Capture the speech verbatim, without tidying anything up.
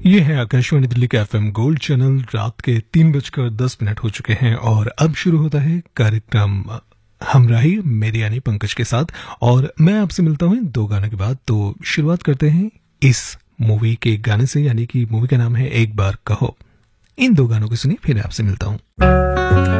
ये है आकाशवाणी दिल्ली का एफएम गोल्ड चैनल। रात के तीन बजकर दस मिनट हो चुके हैं और अब शुरू होता है कार्यक्रम हमराही मेरी यानी पंकज के साथ। और मैं आपसे मिलता हूं दो गानों के बाद। तो शुरुआत करते हैं इस मूवी के गाने से, यानी कि मूवी का नाम है एक बार कहो। इन दो गानों को सुनिए, फिर आपसे मिलता हूं।